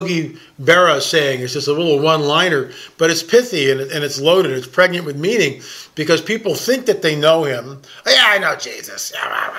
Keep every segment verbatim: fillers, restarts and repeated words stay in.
Yogi Berra saying. It's just a little one-liner, but it's pithy and, and it's loaded. It's pregnant with meaning because people think that they know him. Oh, yeah, I know Jesus.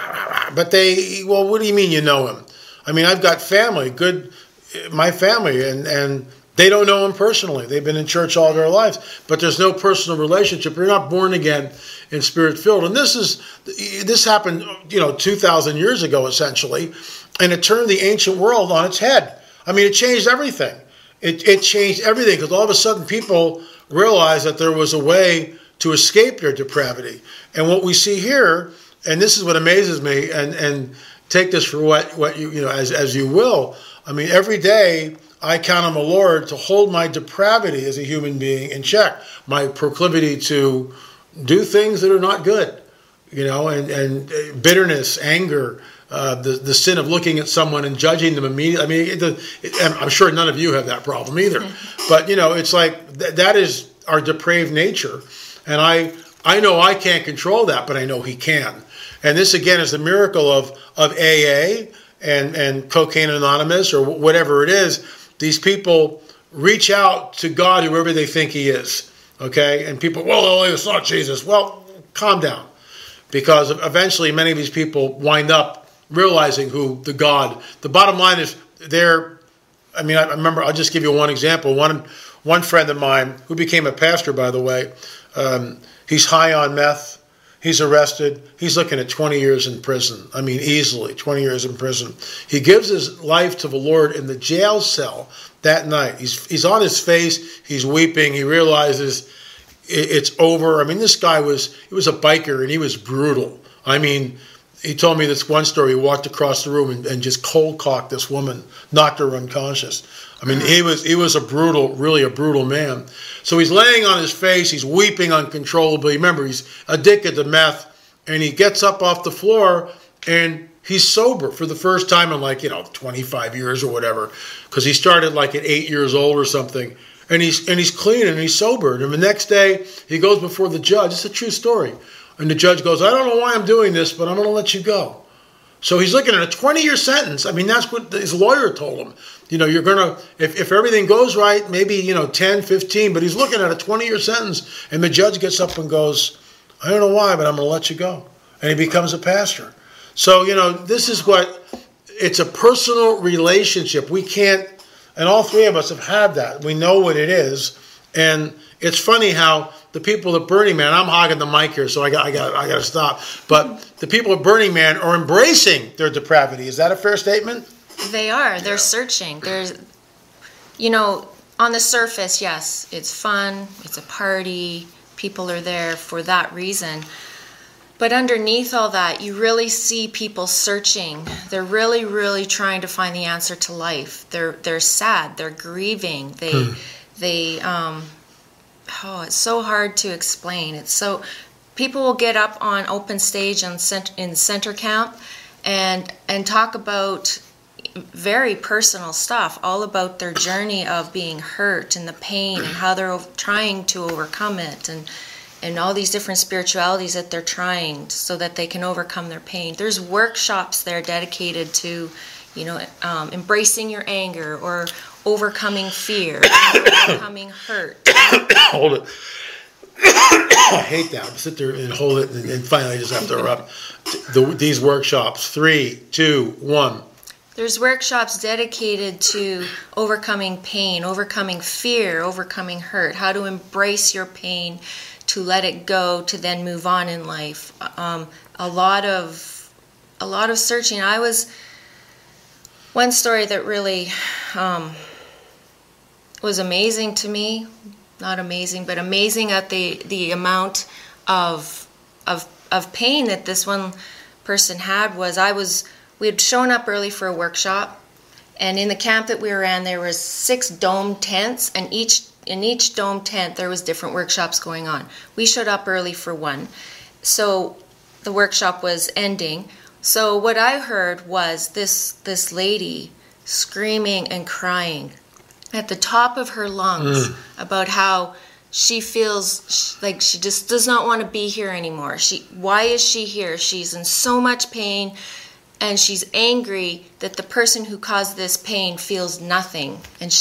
But they, well, what do you mean you know him? I mean, I've got family, good, my family, and, and they don't know him personally. They've been in church all their lives, but there's no personal relationship. You're not born again and spirit-filled. And this is this happened, you know, two thousand years ago, essentially, and it turned the ancient world on its head. I mean, it changed everything. It, it changed everything because all of a sudden people realized that there was a way to escape their depravity. And what we see here, and this is what amazes me, and, and take this for what, what you, you know, as, as you will. I mean, every day I count on the Lord to hold my depravity as a human being in check, my proclivity to do things that are not good, you know, and, and bitterness, anger, Uh, the the sin of looking at someone and judging them immediately. I mean, it, it, I'm sure none of you have that problem either. But, you know, it's like th- that is our depraved nature. And I I know I can't control that, but I know he can. And this, again, is the miracle of, of A A and, and Cocaine Anonymous or whatever it is. These people reach out to God, whoever they think he is. Okay? And people, well, it's not Jesus. Well, calm down. Because eventually many of these people wind up realizing who the God. The bottom line is they're, I mean, I remember, I'll just give you one example. One one friend of mine, who became a pastor, by the way, um, he's high on meth. He's arrested. He's looking at twenty years in prison. I mean, easily, twenty years in prison. He gives his life to the Lord in the jail cell that night. He's, he's on his face. He's weeping. He realizes it, it's over. I mean, this guy was, he was a biker, and he was brutal. I mean, he told me this one story. He walked across the room and, and just cold cocked this woman, knocked her unconscious. I mean, he was he was a brutal, really a brutal man. So he's laying on his face. He's weeping uncontrollably. Remember, he's addicted to meth. And he gets up off the floor and he's sober for the first time in like, you know, twenty-five years or whatever. Because he started like at eight years old or something. And he's, and he's clean and he's sober. And the next day he goes before the judge. It's a true story. And the judge goes, I don't know why I'm doing this, but I'm going to let you go. So he's looking at a twenty-year sentence. I mean, that's what his lawyer told him. You know, you're going to, if, if everything goes right, maybe, you know, ten, fifteen, but he's looking at a twenty-year sentence. And the judge gets up and goes, I don't know why, but I'm going to let you go. And he becomes a pastor. So, you know, this is what, it's a personal relationship. We can't, and all three of us have had that. We know what it is. And it's funny how the people at Burning Man, I'm hogging the mic here, so I got I got I got to stop. But the people at Burning Man are embracing their depravity. Is that a fair statement? They are. They're yeah. searching. There's, you know, on the surface, yes, it's fun. It's a party. People are there for that reason. But underneath all that, you really see people searching. They're really, really trying to find the answer to life. They're they're sad. They're grieving. They hmm. they um. Oh, it's so hard to explain. It's so, people will get up on open stage in center, in center camp and and talk about very personal stuff, all about their journey of being hurt and the pain and how they're trying to overcome it, and and all these different spiritualities that they're trying so that they can overcome their pain. There's workshops there dedicated to, you know, um, embracing your anger or overcoming fear, overcoming hurt. Hold it. I hate that. I sit there and hold it, and, and finally I just have to erupt. The, these workshops. Three, two, one. There's workshops dedicated to overcoming pain, overcoming fear, overcoming hurt, how to embrace your pain, to let it go, to then move on in life. Um, a lot of, a lot of searching. I was, one story that really um, was amazing to me, not amazing, but amazing at the, the amount of, of, of pain that this one person had was I was, we had shown up early for a workshop, and in the camp that we were in, there was six dome tents, and each in each dome tent there was different workshops going on. We showed up early for one, so the workshop was ending. So what I heard was this this lady screaming and crying at the top of her lungs mm. about how she feels like she just does not want to be here anymore. She, why is she here? She's in so much pain. and she's angry that the person who caused this pain feels nothing, and